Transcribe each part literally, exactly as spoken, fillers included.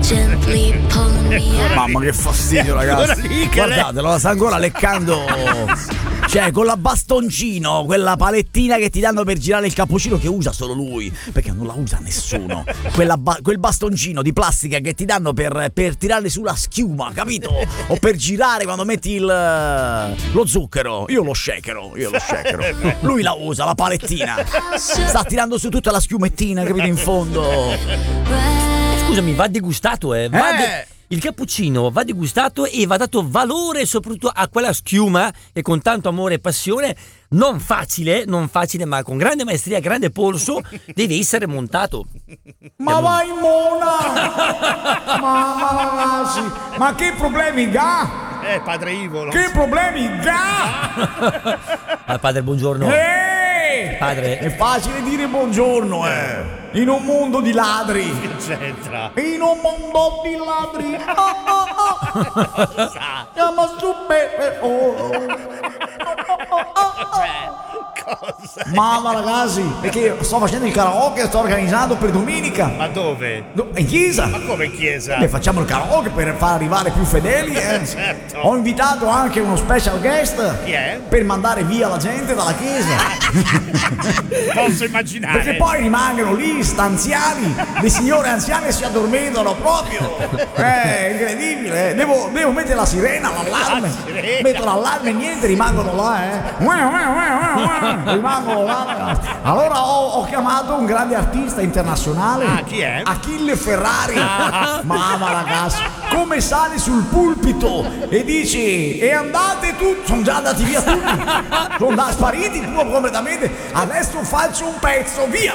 Mamma che fastidio, ragazzi. Guardatelo, la sta ancora leccando. Cioè, con la bastoncino, quella palettina che ti danno per girare il cappuccino, che usa solo lui, perché non la usa nessuno. Quella ba- quel bastoncino di plastica che ti danno per, per tirare sulla schiuma, capito? O per girare quando metti il lo zucchero. Io lo shakero, io lo shakero. Lui la usa, la palettina. Sta tirando su tutta la schiumettina, capito, in fondo. Scusami, va degustato, eh. Va Eh. de- il cappuccino va degustato e va dato valore soprattutto a quella schiuma che con tanto amore e passione, non facile, non facile, ma con grande maestria, grande polso, deve essere montato. Ma vai mona! Mamma ragazzi, ma che problemi ga? Eh, padre Ivo. non Che so. problemi ga? Ah, padre, buongiorno. Ehi! Padre. È facile dire buongiorno, eh! In un mondo di ladri! Che c'entra? In un mondo di ladri! Oh, oh, oh. Siamo super! Oh, oh, oh. Cosa? Mamma ragazzi, perché sto facendo il karaoke, sto organizzando per domenica. Ma dove? No, in chiesa? Ma come in chiesa? Beh, facciamo il karaoke per far arrivare più fedeli, eh. Certo. Ho invitato anche uno special guest. Chi è? Per mandare via la gente dalla chiesa. Posso immaginare. Perché poi rimangono lì stanziali, le signore anziane si addormentano proprio. Eh, incredibile. Devo, devo mettere la sirena, l'allarme. La sirena. Metto l'allarme e niente, rimangono là, eh. Rimangono là, ragazzi. Allora ho, ho chiamato un grande artista internazionale. Ah, chi è? Achille Ferrari. Ah. Mamma ragazzi, come sale sul pulpito e dice: e andate tutti, sono già andati via tutti, sono da spariti pure completamente. Adesso faccio un pezzo, via.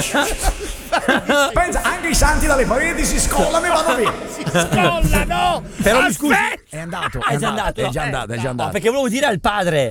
Pensa, anche i santi dalle pareti si scollano e vanno via. Si scollano. Però mi scusi. Aspetta. È andato, È già andato, è già andato, è già No, andato. perché volevo dire al padre,